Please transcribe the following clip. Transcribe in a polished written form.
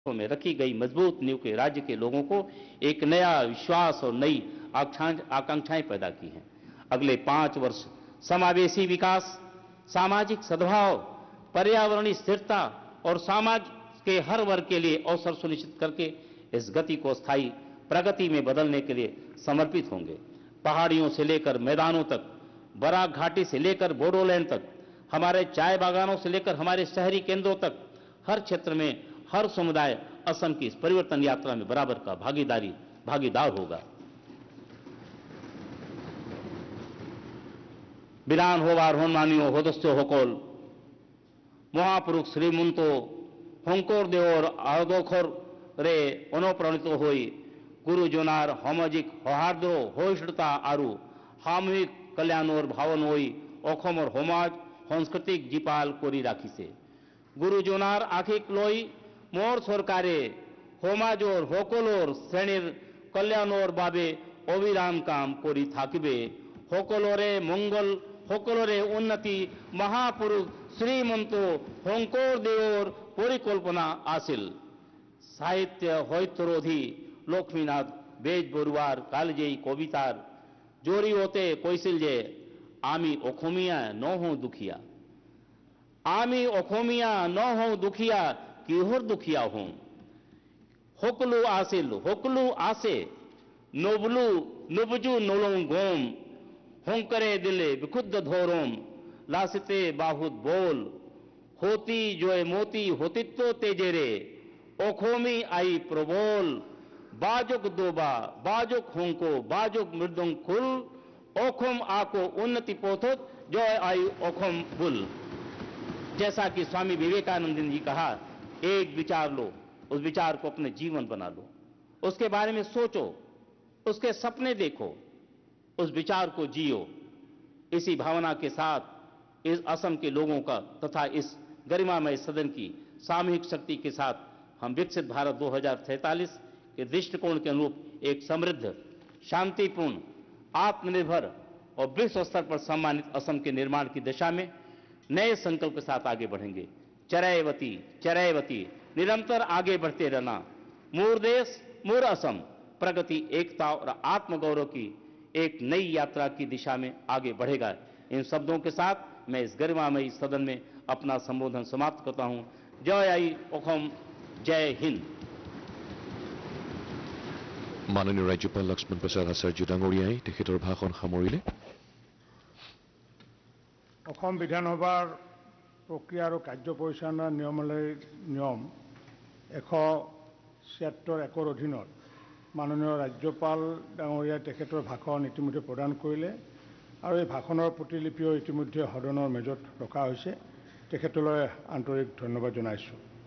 में रखी गई मजबूत नींव के राज्य के लोगों को एक नया विश्वास और नई आकांक्षाएं पैदा की हैं। अगले 5 वर्ष समावेशी विकास, सामाजिक सद्भाव, पर्यावरणीय स्थिरता और समाज के हर वर्ग के लिए अवसर सुनिश्चित करके इस गति को स्थायी प्रगति में बदलने के लिए समर्पित होंगे। पहाड़ियों से लेकर मैदानों तक, बराक घाटी से लेकर बोडोलैंड तक, हमारे चाय बागानों से लेकर हमारे शहरी केंद्रों तक, हर क्षेत्र में हर समुदाय असम की इस परिवर्तन यात्रा में बराबर का भागीदार होगा। बिरान होबार होनमानियो होदस्यो होकोल महापुरुष श्रीमंतो हंकोर देवर आदोखर रे अनुप्राणित होई गुरुजनार सामाजिक सौहार्द्र सहिष्णुता आरु सामूहिक कल्याणर भावन होई अखमर समाज सांस्कृतिक जीपाल करी राखिसे। गुरुजनार आखिक लई मोर सरकारे समाजर सकलोर श्रेणीर कल्याणर बाबे अविराम काम करी थाकिबे। सकलोरे मंगल, सकलोरे उन्नति महापुरुष श्रीमंत शंकर देवर परिकल्पना आसिल। साहित्य हयतरोधी लक्ष्मीनाथ बेजबरुआर कालजेई कवितार जोरी होते কৈছিল যে आमी अखमिया न हूँ दुखिया, आमी अखमिया न हूँ दुखिया किहर दुखिया हूँ। हकलू आसिल हकलू आसे नबलू नुबजू नोलों गोम होंकरे दिले विखुद्ध धोरोम लासिते बाहुत बोल होती जोए मोती होतित्व तेजेरे ओखोमी आई प्रबोल बाजुक दोबा बाजुक होंको बाजुक मृदुंग खुल ओखम आको उन्नति पोथोत जोय आई ओखम बुल। जैसा कि स्वामी विवेकानंद जी कहा, एक विचार लो, उस विचार को अपने जीवन बना लो, उसके बारे में सोचो, उसके सपने देखो, उस विचार को जियो। इसी भावना के साथ इस असम के लोगों का तथा इस गरिमामय सदन की सामूहिक शक्ति के साथ हम विकसित भारत 2047 के दृष्टिकोण के अनुरूप एक समृद्ध, शांतिपूर्ण, आत्मनिर्भर और विश्व स्तर पर सम्मानित असम के निर्माण की दिशा में नए संकल्प के साथ आगे बढ़ेंगे। चरैवती चरैवती, निरंतर आगे बढ़ते रहना। मूर देश मूर असम, प्रगति, एकता और आत्मगौरव की एक नई यात्रा की दिशा में आगे बढ़ेगा। इन शब्दों के साथ मैं इस गरिमामयी सदन में अपना संबोधन समाप्त करता हूं। जय आई ओखम, जय हिंद। माननीय राज्यपाल लक्ष्मण प्रसाद आचार्य डांगरियाई तेखेतर भाषण सामरिले। অসম বিধানসভাৰ প্ৰক্ৰিয়া আৰু কাৰ্য পৰিচালনাৰ নিয়ম 176 অধীনত মাননীয় ৰাজ্যপাল ডাঙৰীয়াই তেখেতৰ ভাষণ ইতিমধ্যে প্ৰদান কৰিলে আৰু এই ভাষণৰ প্ৰতিলিপিও ইতিমধ্যে সদনৰ মেজত ৰখা হৈছে। তেখেতলৈ আন্তৰিক ধন্যবাদ জনাইছোঁ।